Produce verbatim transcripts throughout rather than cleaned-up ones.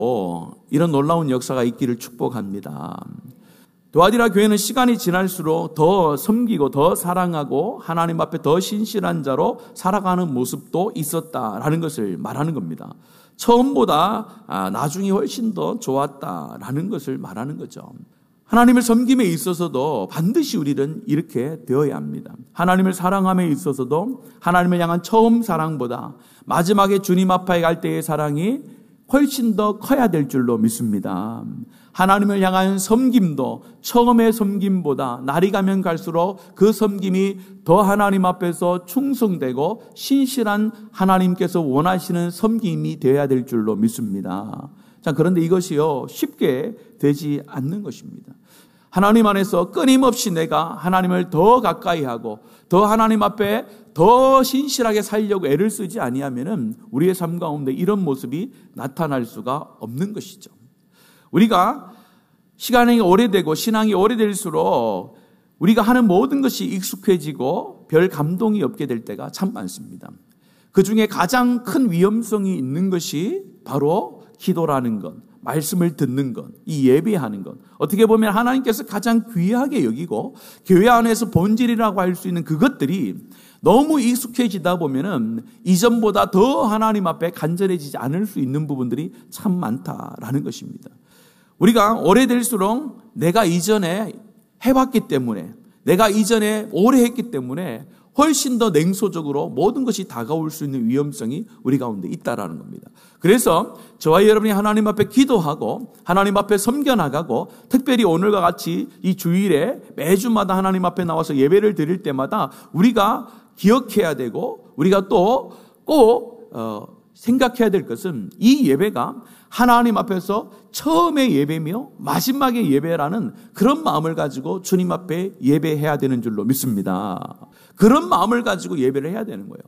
이런 놀라운 역사가 있기를 축복합니다. 도아디라 교회는 시간이 지날수록 더 섬기고 더 사랑하고 하나님 앞에 더 신실한 자로 살아가는 모습도 있었다라는 것을 말하는 겁니다. 처음보다 나중이 훨씬 더 좋았다라는 것을 말하는 거죠. 하나님을 섬김에 있어서도 반드시 우리는 이렇게 되어야 합니다. 하나님을 사랑함에 있어서도 하나님을 향한 처음 사랑보다 마지막에 주님 앞에 갈 때의 사랑이 훨씬 더 커야 될 줄로 믿습니다. 하나님을 향한 섬김도 처음의 섬김보다 날이 가면 갈수록 그 섬김이 더 하나님 앞에서 충성되고 신실한 하나님께서 원하시는 섬김이 되어야 될 줄로 믿습니다. 자, 그런데 이것이요, 쉽게 되지 않는 것입니다. 하나님 안에서 끊임없이 내가 하나님을 더 가까이 하고 더 하나님 앞에 더 신실하게 살려고 애를 쓰지 아니하면은 우리의 삶 가운데 이런 모습이 나타날 수가 없는 것이죠. 우리가 시간이 오래되고 신앙이 오래될수록 우리가 하는 모든 것이 익숙해지고 별 감동이 없게 될 때가 참 많습니다. 그 중에 가장 큰 위험성이 있는 것이 바로 기도라는 것, 말씀을 듣는 것, 이 예배하는 것. 어떻게 보면 하나님께서 가장 귀하게 여기고 교회 안에서 본질이라고 할 수 있는 그것들이 너무 익숙해지다 보면은 이전보다 더 하나님 앞에 간절해지지 않을 수 있는 부분들이 참 많다라는 것입니다. 우리가 오래될수록 내가 이전에 해봤기 때문에, 내가 이전에 오래 했기 때문에 훨씬 더 냉소적으로 모든 것이 다가올 수 있는 위험성이 우리 가운데 있다라는 겁니다. 그래서 저와 여러분이 하나님 앞에 기도하고 하나님 앞에 섬겨나가고 특별히 오늘과 같이 이 주일에 매주마다 하나님 앞에 나와서 예배를 드릴 때마다 우리가 기억해야 되고 우리가 또 꼭 어, 생각해야 될 것은 이 예배가 하나님 앞에서 처음의 예배며 마지막의 예배라는 그런 마음을 가지고 주님 앞에 예배해야 되는 줄로 믿습니다. 그런 마음을 가지고 예배를 해야 되는 거예요.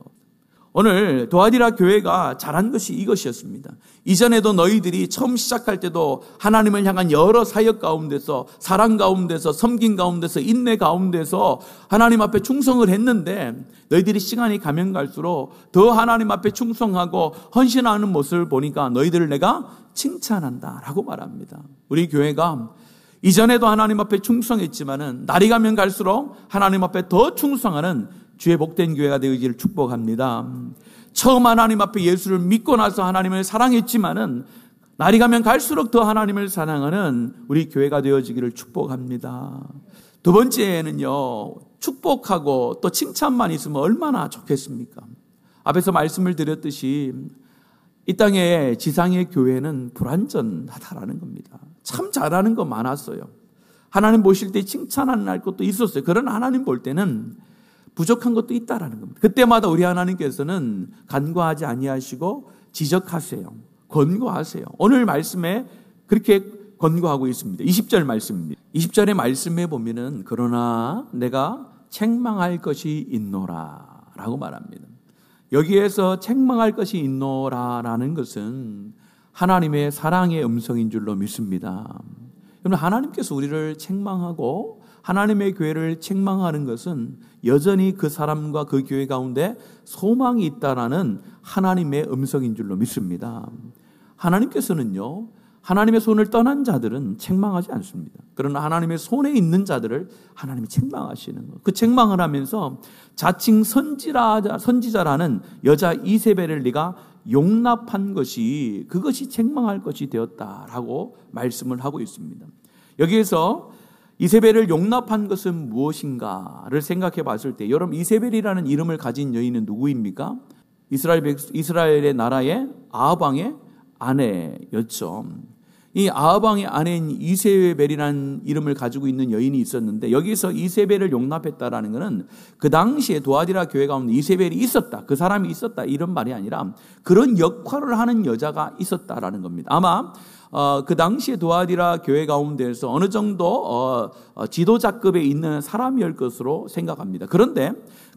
오늘 도아디라 교회가 잘한 것이 이것이었습니다. 이전에도 너희들이 처음 시작할 때도 하나님을 향한 여러 사역 가운데서 사랑 가운데서 섬긴 가운데서 인내 가운데서 하나님 앞에 충성을 했는데 너희들이 시간이 가면 갈수록 더 하나님 앞에 충성하고 헌신하는 모습을 보니까 너희들을 내가 칭찬한다라고 말합니다. 우리 교회가 이전에도 하나님 앞에 충성했지만은 날이 가면 갈수록 하나님 앞에 더 충성하는 주의 복된 교회가 되기를 축복합니다. 처음 하나님 앞에 예수를 믿고 나서 하나님을 사랑했지만은 날이 가면 갈수록 더 하나님을 사랑하는 우리 교회가 되어지기를 축복합니다. 두 번째는요, 축복하고 또 칭찬만 있으면 얼마나 좋겠습니까? 앞에서 말씀을 드렸듯이 이 땅의 지상의 교회는 불완전하다라는 겁니다. 참 잘하는 거 많았어요. 하나님 보실 때 칭찬할 것도 있었어요. 그러나 하나님 볼 때는 부족한 것도 있다라는 겁니다. 그때마다 우리 하나님께서는 간과하지 아니하시고 지적하세요. 권고하세요. 오늘 말씀에 그렇게 권고하고 있습니다. 이십 절 말씀입니다. 이십 절의 말씀에 보면은 그러나 내가 책망할 것이 있노라 라고 말합니다. 여기에서 책망할 것이 있노라라는 것은 하나님의 사랑의 음성인 줄로 믿습니다. 여러분, 하나님께서 우리를 책망하고 하나님의 교회를 책망하는 것은 여전히 그 사람과 그 교회 가운데 소망이 있다라는 하나님의 음성인 줄로 믿습니다. 하나님께서는요, 하나님의 손을 떠난 자들은 책망하지 않습니다. 그러나 하나님의 손에 있는 자들을 하나님이 책망하시는 것. 그 책망을 하면서 자칭 선지자, 선지자라는 여자 이세벨을 네가 용납한 것이 그것이 책망할 것이 되었다라고 말씀을 하고 있습니다. 여기에서 이세벨을 용납한 것은 무엇인가를 생각해 봤을 때 여러분, 이세벨이라는 이름을 가진 여인은 누구입니까? 이스라엘, 이스라엘의 나라의 아합 왕의 아내였죠. 이 아합 왕의 아내인 이세벨이라는 이름을 가지고 있는 여인이 있었는데 여기서 이세벨을 용납했다라는 것은 그 당시에 도아디라 교회 가운데 이세벨이 있었다, 그 사람이 있었다 이런 말이 아니라 그런 역할을 하는 여자가 있었다라는 겁니다. 아마 어, 그 당시에 도아디라 교회 가운데에서 어느 정도 어, 어, 지도자급에 있는 사람이었을 것으로 생각합니다. 그런데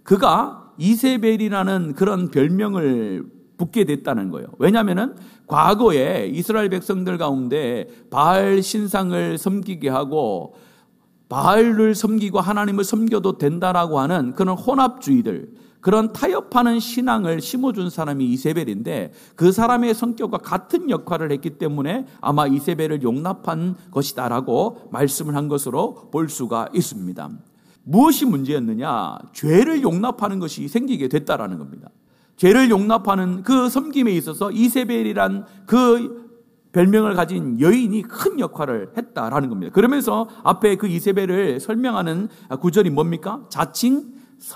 그가 이세벨이라는 그런 별명을 붙게 됐다는 거예요. 왜냐하면은 과거에 이스라엘 백성들 가운데 바알 신상을 섬기게 하고 바알을 섬기고 하나님을 섬겨도 된다라고 하는 그런 혼합주의들, 그런 타협하는 신앙을 심어준 사람이 이세벨인데 그 사람의 성격과 같은 역할을 했기 때문에 아마 이세벨을 용납한 것이다라고 말씀을 한 것으로 볼 수가 있습니다. 무엇이 문제였느냐? 죄를 용납하는 것이 생기게 됐다라는 겁니다. 죄를 용납하는 그 섬김에 있어서 이세벨이란 그 별명을 가진 여인이 큰 역할을 했다라는 겁니다. 그러면서 앞에 그 이세벨을 설명하는 구절이 뭡니까? 자칭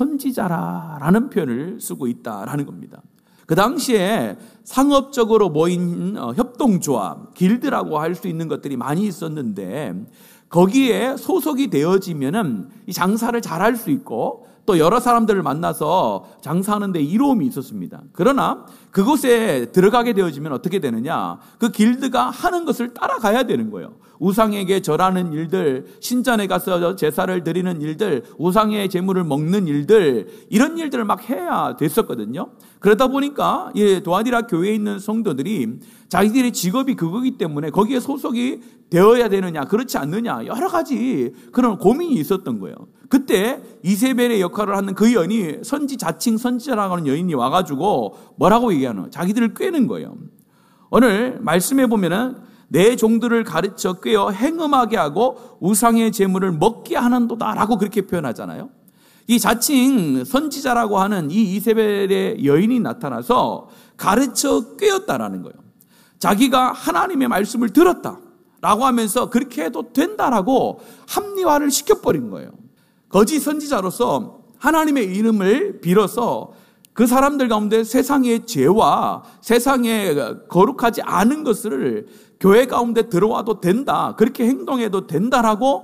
선지자라는 표현을 쓰고 있다라는 겁니다. 그 당시에 상업적으로 모인 협동조합, 길드라고 할 수 있는 것들이 많이 있었는데 거기에 소속이 되어지면은 이 장사를 잘할 수 있고 또 여러 사람들을 만나서 장사하는 데 이로움이 있었습니다. 그러나 그곳에 들어가게 되어지면 어떻게 되느냐? 그 길드가 하는 것을 따라가야 되는 거예요. 우상에게 절하는 일들, 신전에 가서 제사를 드리는 일들, 우상의 제물을 먹는 일들, 이런 일들을 막 해야 됐었거든요. 그러다 보니까 도아디라 교회에 있는 성도들이 자기들의 직업이 그거기 때문에 거기에 소속이 되어야 되느냐, 그렇지 않느냐, 여러 가지 그런 고민이 있었던 거예요. 그때 이세벨의 역할을 하는 그 여인이 선지, 자칭 선지자라고 하는 여인이 와가지고 뭐라고 얘기하는 거예요? 자기들을 꿰는 거예요. 오늘 말씀해 보면은 내 종들을 가르쳐 꿰어 행음하게 하고 우상의 제물을 먹게 하는도다라고 그렇게 표현하잖아요. 이 자칭 선지자라고 하는 이 이세벨의 여인이 나타나서 가르쳐 꿰었다라는 거예요. 자기가 하나님의 말씀을 들었다라고 하면서 그렇게 해도 된다라고 합리화를 시켜버린 거예요. 거짓 선지자로서 하나님의 이름을 빌어서 그 사람들 가운데 세상의 죄와 세상에 거룩하지 않은 것을 교회 가운데 들어와도 된다, 그렇게 행동해도 된다라고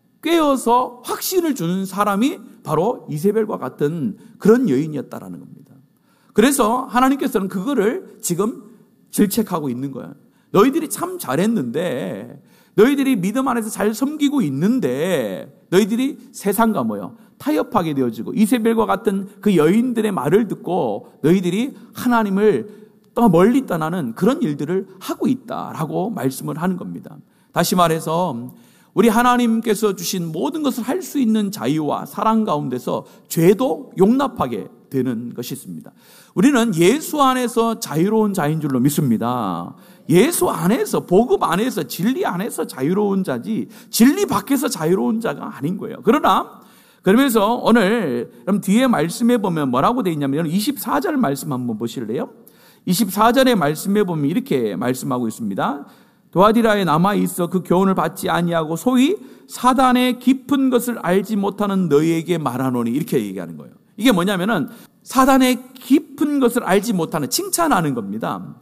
꿰어서 확신을 주는 사람이 바로 이세벨과 같은 그런 여인이었다라는 겁니다. 그래서 하나님께서는 그거를 지금 질책하고 있는 거야. 너희들이 참 잘했는데, 너희들이 믿음 안에서 잘 섬기고 있는데 너희들이 세상과 뭐요? 타협하게 되어지고 이세벨과 같은 그 여인들의 말을 듣고 너희들이 하나님을 또 멀리 떠나는 그런 일들을 하고 있다라고 말씀을 하는 겁니다. 다시 말해서 우리 하나님께서 주신 모든 것을 할 수 있는 자유와 사랑 가운데서 죄도 용납하게 되는 것이 있습니다. 우리는 예수 안에서 자유로운 자인 줄로 믿습니다. 예수 안에서, 복음 안에서, 진리 안에서 자유로운 자지 진리 밖에서 자유로운 자가 아닌 거예요. 그러나 그러면서 오늘 그럼 뒤에 말씀해 보면 뭐라고 되어 있냐면 이십사 절 말씀 한번 보실래요? 이십사 절의 말씀해 보면 이렇게 말씀하고 있습니다. 도아디라에 남아있어 그 교훈을 받지 아니하고 소위 사단의 깊은 것을 알지 못하는 너희에게 말하노니, 이렇게 얘기하는 거예요. 이게 뭐냐면은 사단의 깊은 것을 알지 못하는, 칭찬하는 겁니다.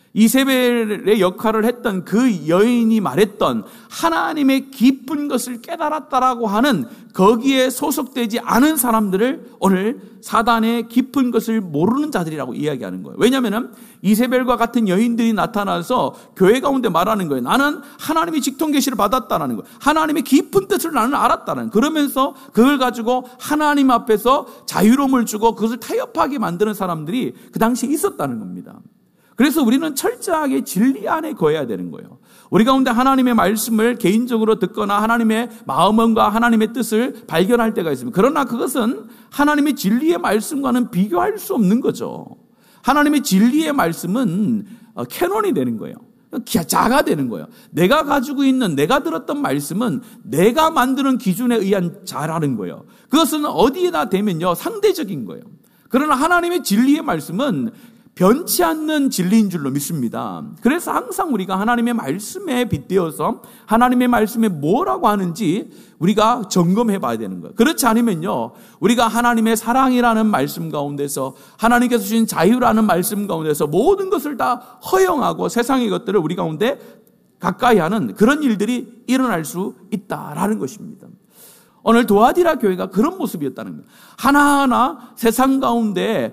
이세벨의 역할을 했던 그 여인이 말했던 하나님의 깊은 것을 깨달았다라고 하는 거기에 소속되지 않은 사람들을 오늘 사단의 깊은 것을 모르는 자들이라고 이야기하는 거예요. 왜냐하면 이세벨과 같은 여인들이 나타나서 교회 가운데 말하는 거예요. 나는 하나님의 직통계시를 받았다는 거예요. 하나님의 깊은 뜻을 나는 알았다는 거예요. 그러면서 그걸 가지고 하나님 앞에서 자유로움을 주고 그것을 타협하게 만드는 사람들이 그 당시에 있었다는 겁니다. 그래서 우리는 철저하게 진리 안에 거해야 되는 거예요. 우리 가운데 하나님의 말씀을 개인적으로 듣거나 하나님의 마음과 하나님의 뜻을 발견할 때가 있습니다. 그러나 그것은 하나님의 진리의 말씀과는 비교할 수 없는 거죠. 하나님의 진리의 말씀은 캐논이 되는 거예요. 자가 되는 거예요. 내가 가지고 있는, 내가 들었던 말씀은 내가 만드는 기준에 의한 자라는 거예요. 그것은 어디에나 되면요 상대적인 거예요. 그러나 하나님의 진리의 말씀은 변치 않는 진리인 줄로 믿습니다. 그래서 항상 우리가 하나님의 말씀에 빗대어서 하나님의 말씀에 뭐라고 하는지 우리가 점검해 봐야 되는 거예요. 그렇지 않으면요, 우리가 하나님의 사랑이라는 말씀 가운데서, 하나님께서 주신 자유라는 말씀 가운데서 모든 것을 다 허용하고 세상의 것들을 우리 가운데 가까이 하는 그런 일들이 일어날 수 있다라는 것입니다. 오늘 도아디라 교회가 그런 모습이었다는 거예요. 하나하나 세상 가운데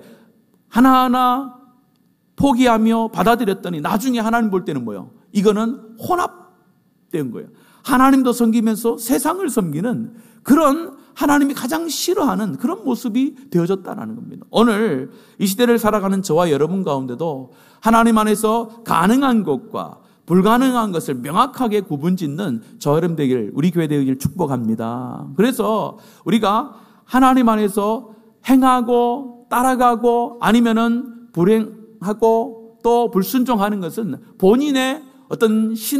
하나하나 포기하며 받아들였더니 나중에 하나님 볼 때는 뭐예요? 이거는 혼합된 거예요. 하나님도 섬기면서 세상을 섬기는 그런 하나님이 가장 싫어하는 그런 모습이 되어졌다는 겁니다. 오늘 이 시대를 살아가는 저와 여러분 가운데도 하나님 안에서 가능한 것과 불가능한 것을 명확하게 구분짓는 저 여러분 되기를, 우리 교회 되기를 축복합니다. 그래서 우리가 하나님 안에서 행하고 따라가고 아니면은 불행하고 또 불순종하는 것은 본인의 어떤 신